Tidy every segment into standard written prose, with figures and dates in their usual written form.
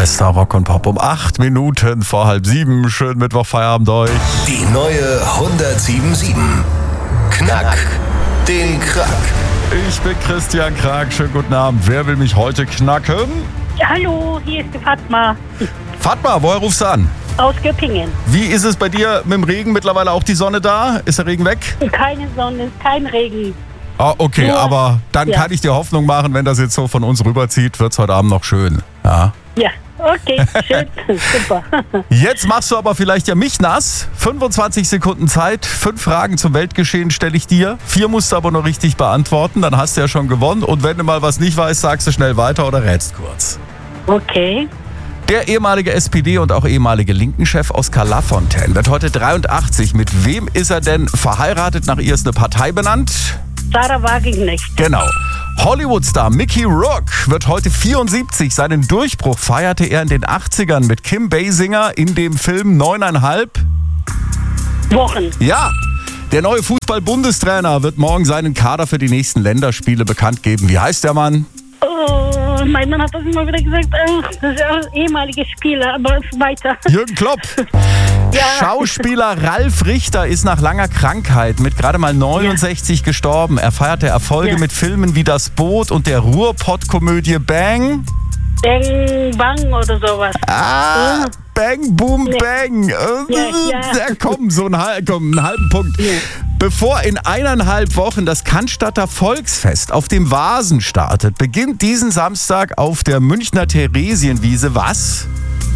Bester Rock und Pop um 8 Minuten vor 6:30. Schönen Mittwochfeierabend euch. Die neue 107.7. Knack den Krack. Ich bin Christian Krag. Schönen guten Abend. Wer will mich heute knacken? Hallo, hier ist die Fatma Fatma, woher rufst du an? aus Göppingen. Wie ist es bei dir mit dem Regen? Mittlerweile auch die Sonne da? Ist der Regen weg? Keine Sonne, kein Regen. Ah, okay, Nur- aber dann ja. kann ich dir Hoffnung machen, wenn das jetzt so von uns rüberzieht, wird es heute Abend noch schön. Ja. Ja, okay, schön, super. Jetzt machst du aber vielleicht ja mich nass. 25 Sekunden Zeit, 5 Fragen zum Weltgeschehen stelle ich dir. 4 musst du aber noch richtig beantworten, dann hast du ja schon gewonnen. Und wenn du mal was nicht weißt, sagst du schnell weiter oder rätst kurz. Okay, Der ehemalige SPD- und auch ehemalige Linken-Chef Oskar Lafontaine wird heute 83. Mit wem ist er denn verheiratet? Nach ihr ist eine Partei benannt. Sarah Wagenknecht. Genau. Hollywood-Star Mickey Rourke wird heute 74. Seinen Durchbruch feierte er in den 80ern mit Kim Basinger in dem Film 9,5 Wochen. Ja, der neue Fußball-Bundestrainer wird morgen seinen Kader für die nächsten Länderspiele bekannt geben. Wie heißt der Mann? Oh, mein Mann hat das immer wieder gesagt, das ist ein ehemaliger Spieler, aber weiter. Jürgen Klopp. Ja. Schauspieler Ralf Richter ist nach langer Krankheit mit gerade mal 69 gestorben. Er feierte Erfolge Ja. mit Filmen wie Das Boot und der Ruhrpott-Komödie Bang. Bang, Bang oder sowas. Ah, Bang, Boom, Bang. Ja. Ja, komm, einen halben Punkt. Ja. Bevor in 1,5 Wochen das Cannstatter Volksfest auf dem Vasen startet, beginnt diesen Samstag auf der Münchner Theresienwiese was?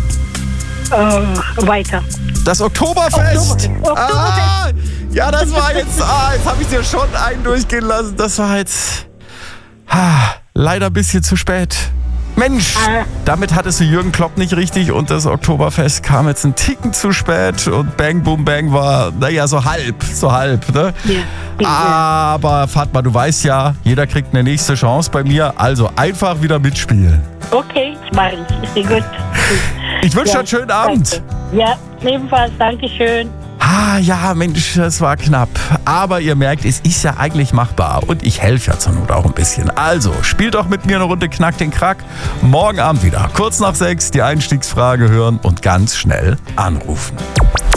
Weiter. Das Oktoberfest. Oktoberfest. Ah, ja, das war jetzt, jetzt habe ich dir schon einen durchgehen lassen. Das war jetzt leider ein bisschen zu spät. Mensch, damit hattest du Jürgen Klopp nicht richtig und das Oktoberfest kam jetzt einen Ticken zu spät und Bang Boom Bang war, naja, so halb, ne? Ja. Aber Fatma, du weißt ja, jeder kriegt eine nächste Chance bei mir, also einfach wieder mitspielen. Okay, das mache ich. Ist dir gut. Ich wünsche dir einen schönen Abend. Danke. Ja, ebenfalls. Dankeschön. Ja, Mensch, das war knapp. Aber ihr merkt, es ist ja eigentlich machbar. Und ich helfe ja zur Not auch ein bisschen. Also, spielt doch mit mir eine Runde Knack den Krack. Morgen Abend wieder. Kurz nach 6 die Einstiegsfrage hören und ganz schnell anrufen.